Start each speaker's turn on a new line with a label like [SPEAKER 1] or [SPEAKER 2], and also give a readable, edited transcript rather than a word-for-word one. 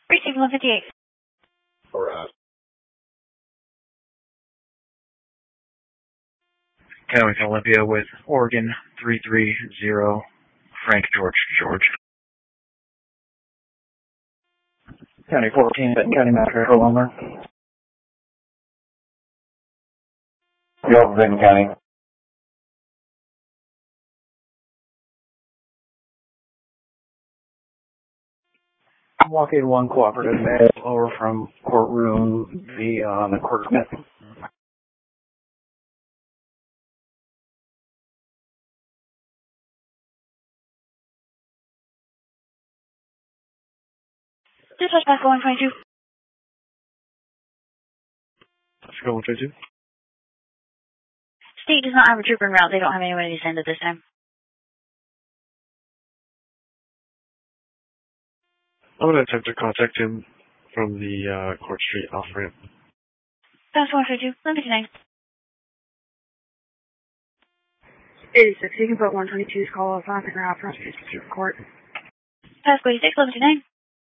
[SPEAKER 1] Receive 158.
[SPEAKER 2] Or, County Olympia with Oregon 330, Frank George. County 14, Benton County Master for Lumber.
[SPEAKER 3] Yo, Benton County.
[SPEAKER 2] Blockade 1 cooperative mail over from courtroom the quarterback.
[SPEAKER 1] Dispatch back 122.
[SPEAKER 2] Let's go 122.
[SPEAKER 1] State does not have a trooper en route. They don't have anybody to send at this time.
[SPEAKER 4] I'm going to attempt to contact him from the Court Street off-ramp.
[SPEAKER 1] Pass 122. 159.
[SPEAKER 5] 86. You can put 122's call off on the ground from Street Court.
[SPEAKER 1] Pass 86. 159.